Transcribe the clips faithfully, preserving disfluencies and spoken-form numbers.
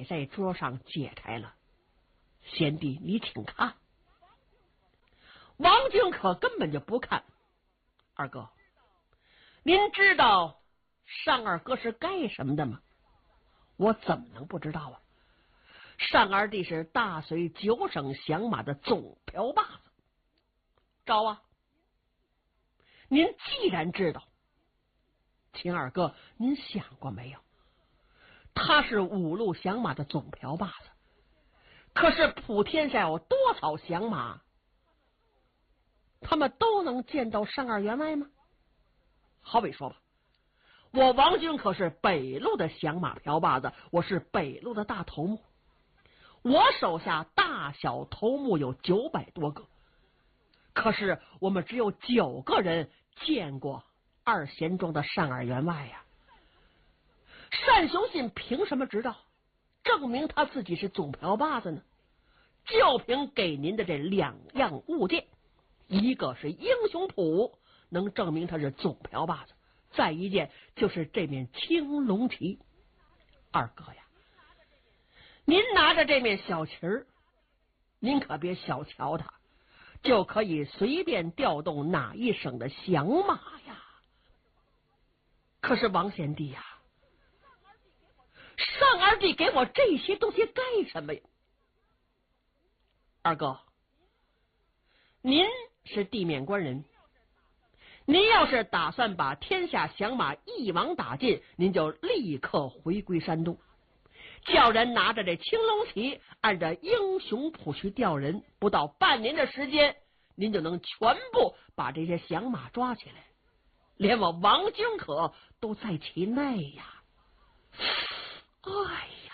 在桌上解开了。贤弟，你请看。王俊可根本就不看。二哥，您知道单二哥是干什么的吗？我怎么能不知道啊？单二弟是大隋九省响马的总瓢把子。招啊！您既然知道，秦二哥，您想过没有？他是五路响马的总瓢把子，可是普天下有多少响马，他们都能见到单二员外吗？好比说吧，我王军可是北路的响马瓢把子，我是北路的大头目，我手下大小头目有九百多个，可是我们只有九个人见过二贤庄的单二员外呀。单雄信凭什么知道，证明他自己是总瓢把子呢？就凭给您的这两样物件，一个是英雄谱，能证明他是总瓢把子，再一件就是这面青龙旗。二哥呀，您拿着这面小旗儿，您可别小瞧它，就可以随便调动哪一省的响马呀。可是王贤弟呀，单二弟给我这些东西干什么呀？二哥，您是地面官人，您要是打算把天下响马一网打尽，您就立刻回归山东，叫人拿着这青龙旗，按照英雄谱去调人，不到半年的时间，您就能全部把这些响马抓起来，连我王君可都在其内呀。哎呀！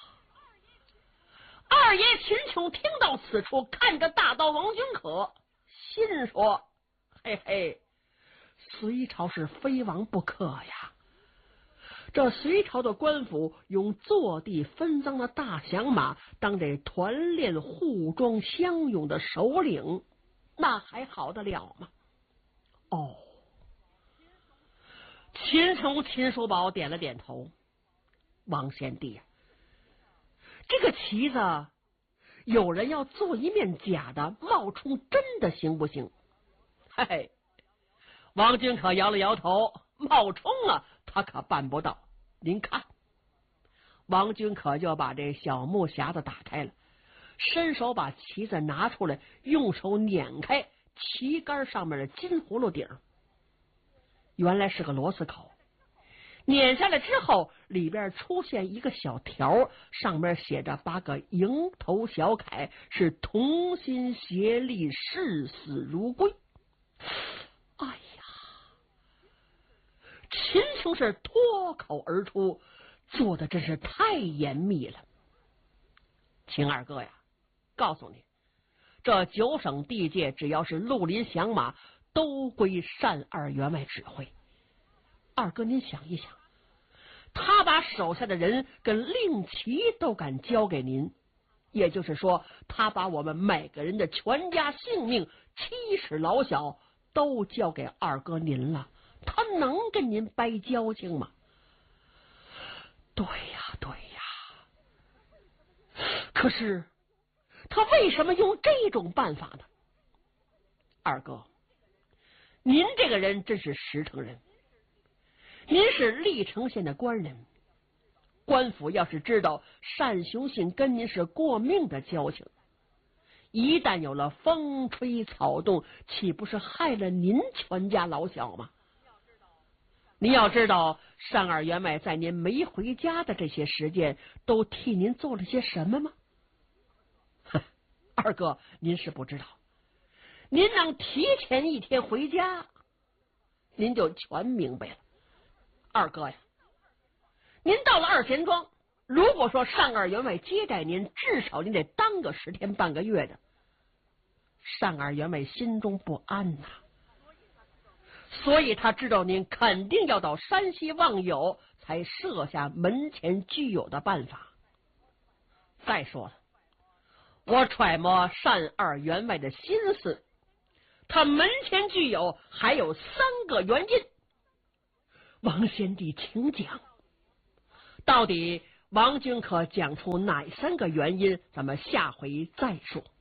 二爷秦琼听到此处，看着大刀王君可，心说：嘿嘿，隋朝是非王不可呀！这隋朝的官府用坐地分赃的大响马当这团练护装相拥的首领，那还好得了吗？哦，秦琼秦叔宝点了点头。王贤弟呀，这个旗子有人要做一面假的，冒充真的，行不行？嘿嘿，王君可摇了摇头，冒充啊，他可办不到。您看，王君可就把这小木匣子打开了，伸手把旗子拿出来，用手捻开旗杆上面的金葫芦顶，原来是个螺丝口。捻下来之后，里边出现一个小条，上面写着八个蝇头小楷，是同心协力，视死如归。哎呀，秦琼是脱口而出，做的真是太严密了。秦二哥呀，告诉你，这九省地界只要是绿林响马，都归单二员外指挥。二哥您想一想，他把手下的人跟令旗都敢交给您，也就是说，他把我们每个人的全家性命、七尺老小都交给二哥您了，他能跟您掰交情吗？对呀，对呀。可是他为什么用这种办法呢？二哥，您这个人真是实诚人。您是历城县的官人，官府要是知道单雄信跟您是过命的交情，一旦有了风吹草动，岂不是害了您全家老小吗？您要知道，单二员外在您没回家的这些时间，都替您做了些什么吗？二哥，您是不知道，您能提前一天回家，您就全明白了。二哥呀，您到了二贤庄，如果说单二员外接待您，至少您得当个十天半个月的。单二员外心中不安呐、啊，所以他知道您肯定要到山西望友，才设下门前居有的办法。再说了，我揣摩单二员外的心思，他门前居有还有三个原因。王贤弟请讲，到底王君可讲出哪三个原因？咱们下回再说。